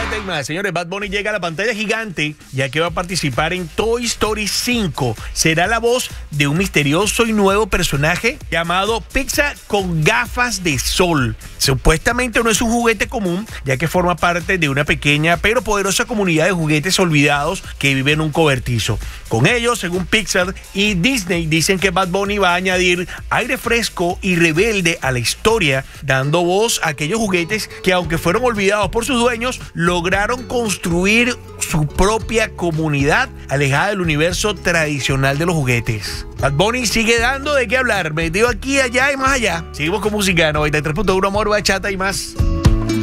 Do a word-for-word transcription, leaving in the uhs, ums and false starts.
Chata y más. Señores, Bad Bunny llega a la pantalla gigante ya que va a participar en Toy Story cinco. Será la voz de un misterioso y nuevo personaje llamado Pizza con gafas de sol. Supuestamente no es un juguete común, ya que forma parte de una pequeña pero poderosa comunidad de juguetes olvidados que vive en un cobertizo. Con ellos, según Pixar y Disney, dicen que Bad Bunny va a añadir aire fresco y rebelde a la historia, dando voz a aquellos juguetes que, aunque fueron olvidados por sus dueños, lograron construir su propia comunidad alejada del universo tradicional de los juguetes. Bad Bunny sigue dando de qué hablar, metido aquí, allá y más allá. Seguimos con música noventa y tres punto uno, Amor, Bachata y más.